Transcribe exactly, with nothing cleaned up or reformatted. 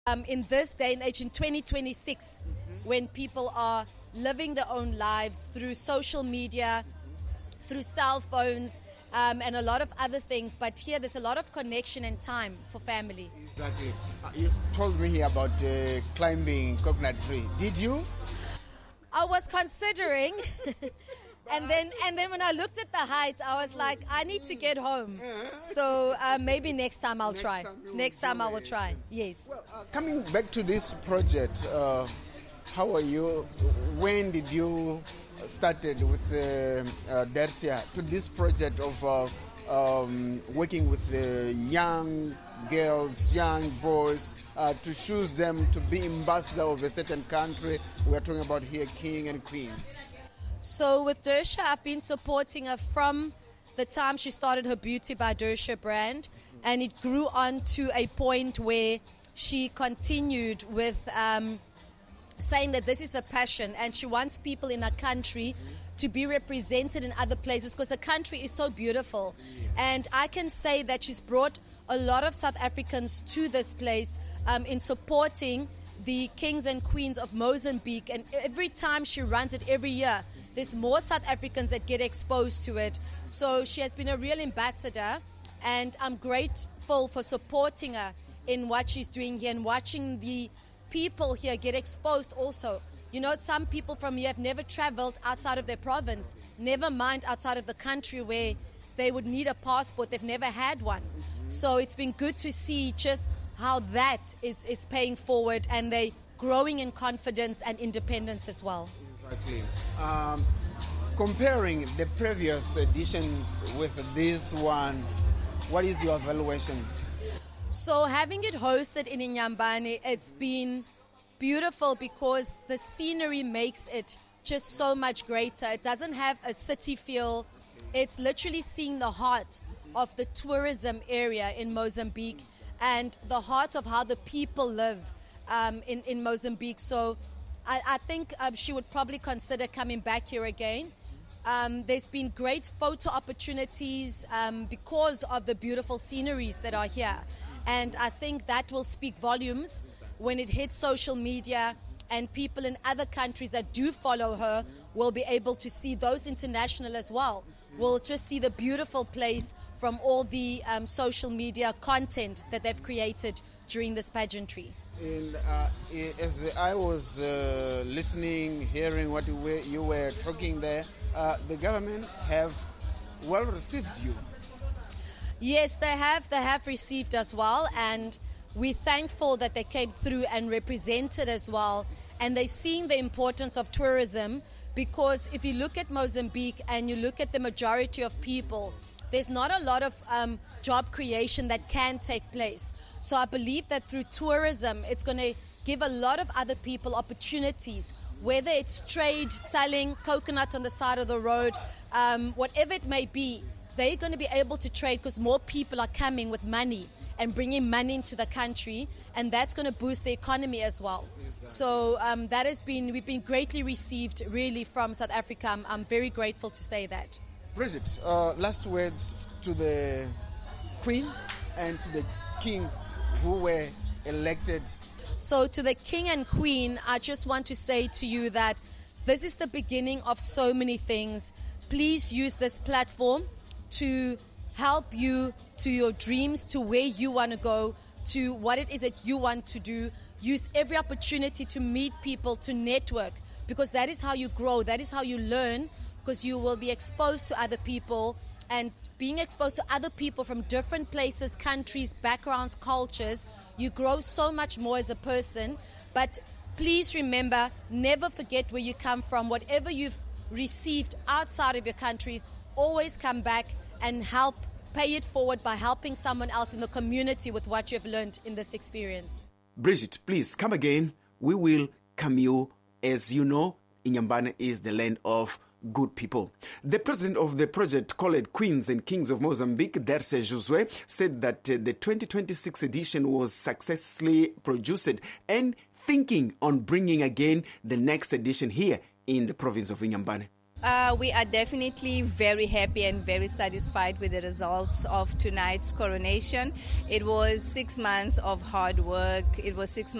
Um, in this day and age, in twenty twenty-six, mm-hmm. when people are living their own lives through social media, through cell phones, um, and a lot of other things. But here, there's a lot of connection and time for family. Exactly. Uh, you told me here about uh, climbing coconut tree. Did you? I was considering. And then, and then when I looked at the height, I was like, I need to get home. So uh, maybe next time I'll next try. Time next time I will it. try. Yes. Well, uh, coming back to this project, uh, how are you? When did you started with uh, uh, Dersia to this project of uh, um, working with the young girls, young boys, uh, to choose them to be ambassador of a certain country? We are talking about here, king and queens. So with Dersia, I've been supporting her from the time she started her Beauty by Dersia brand, and it grew on to a point where she continued with um, saying that this is a passion and she wants people in her country to be represented in other places because the country is so beautiful. And I can say that she's brought a lot of South Africans to this place um, in supporting the kings and queens of Mozambique, and every time she runs it every year, there's more South Africans that get exposed to it. So she has been a real ambassador, and I'm grateful for supporting her in what she's doing here and watching the people here get exposed also. You know, some people from here have never traveled outside of their province, never mind outside of the country where they would need a passport. They've never had one. So it's been good to see just how that is, is paying forward, and they growing in confidence and independence as well. Exactly. Um, comparing the previous editions with this one, what is your evaluation? So having it hosted in Inyambane, it's been beautiful because the scenery makes it just so much greater. It doesn't have a city feel. It's literally seeing the heart of the tourism area in Mozambique and the heart of how the people live um, in, in Mozambique. So I, I think um, she would probably consider coming back here again. Um, there's been great photo opportunities um, because of the beautiful sceneries that are here. And I think that will speak volumes when it hits social media, and people in other countries that do follow her will be able to see those international as well. We'll just see the beautiful place from all the um, social media content that they've created during this pageantry. And uh, as I was uh, listening, hearing what you were, you were talking there, uh, the government have well received you. Yes, they have. They have received us well, and we're thankful that they came through and represented as well. And they're seeing the importance of tourism, because if you look at Mozambique and you look at the majority of people, there's not a lot of um, job creation that can take place. So I believe that through tourism, it's going to give a lot of other people opportunities, whether it's trade, selling coconut on the side of the road, um, whatever it may be. They're going to be able to trade because more people are coming with money and bringing money into the country, and that's going to boost the economy as well. Exactly. So um, that has been, we've been greatly received really from South Africa. I'm, I'm very grateful to say that. Bridget, uh, last words to the Queen and to the King who were elected. So to the King and Queen, I just want to say to you that this is the beginning of so many things. Please use this platform to help you to your dreams, to where you want to go, to what it is that you want to do. Use every opportunity to meet people, to network, because that is how you grow, that is how you learn, because you will be exposed to other people, and being exposed to other people from different places, countries, backgrounds, cultures, you grow so much more as a person. But please remember, never forget where you come from. Whatever you've received outside of your country, always come back and help pay it forward by helping someone else in the community with what you've learned in this experience. Bridget, please come again. We will come you. As you know, Inyambane is the land of good people. The president of the project called Queens and Kings of Mozambique, Dersia Josue, said that uh, the twenty twenty-six edition was successfully produced and thinking on bringing again the next edition here in the province of Inyambane. Uh, we are definitely very happy and very satisfied with the results of tonight's coronation. It was six months of hard work. It was six